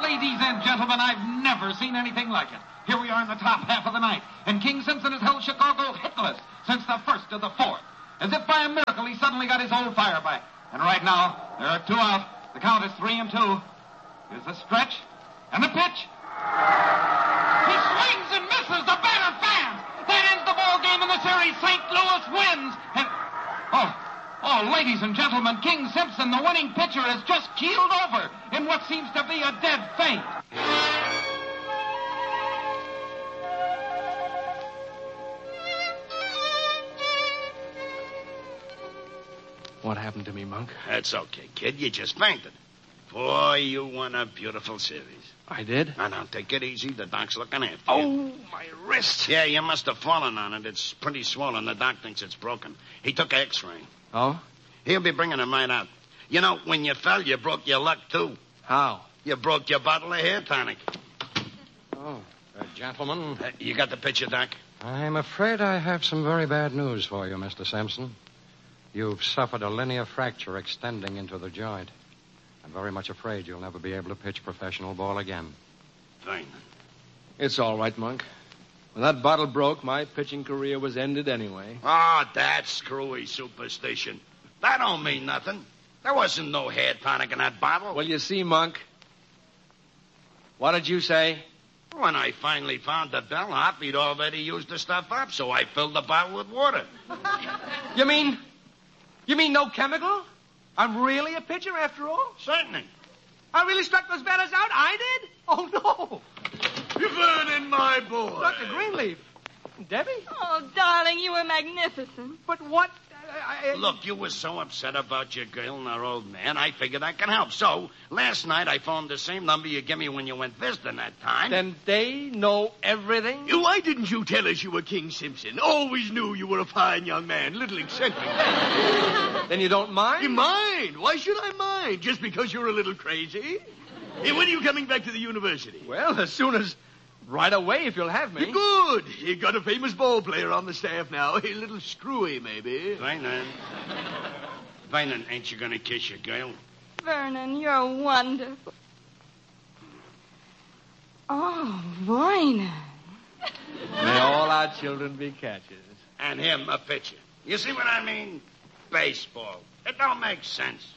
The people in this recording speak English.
Ladies and gentlemen, I've never seen anything like it. Here we are in the top half of the ninth, and King Simpson has held Chicago hitless since the first of the fourth. As if by a miracle, he suddenly got his old fire back. And right now, there are 2 out. The count is 3-2. Here's the stretch, and the pitch. He swings and misses. The batter fans. That ends the ball game in the series. St. Louis wins. And oh, ladies and gentlemen, King Simpson, the winning pitcher, has just keeled over in what seems to be a dead faint. What happened to me, Monk? That's okay, kid. You just fainted. Boy, you won a beautiful series. I did? Now, take it easy. The doc's looking after you. Oh, my wrist. Yeah, you must have fallen on it. It's pretty swollen. The doc thinks it's broken. He took an X-ray. Oh? He'll be bringing him right out. You know, when you fell, you broke your luck, too. How? You broke your bottle of hair tonic. Oh, gentlemen. You got the picture, Doc? I'm afraid I have some very bad news for you, Mr. Simpson. You've suffered a linear fracture extending into the joint. I'm very much afraid you'll never be able to pitch professional ball again. Fine. It's all right, Monk. When that bottle broke, my pitching career was ended anyway. Oh, that screwy superstition. That don't mean nothing. There wasn't no hair tonic in that bottle. Well, you see, Monk. What did you say? When I finally found the bellhop, he'd already used the stuff up, so I filled the bottle with water. You mean no chemical? I'm really a pitcher after all? Certainly. I really struck those batters out? I did? Oh, no. You're burning my boy. Dr. Greenleaf. Debbie? Oh, darling, you were magnificent. But what? Look, you were so upset about your girl and our old man, I figured I could help. So, last night I phoned the same number you gave me when you went visiting that time. Then they know everything? Why didn't you tell us you were King Simpson? Always knew you were a fine young man, little eccentric. Then you don't mind? You mind? Why should I mind? Just because you're a little crazy? Hey, when are you coming back to the university? Well, as soon as... Right away, if you'll have me. Good. You got a famous ball player on the staff now. A little screwy, maybe. Vernon, ain't you gonna kiss your girl? Vernon, you're wonderful. Oh, Vernon. May all our children be catchers. And him a pitcher. You see what I mean? Baseball. It don't make sense.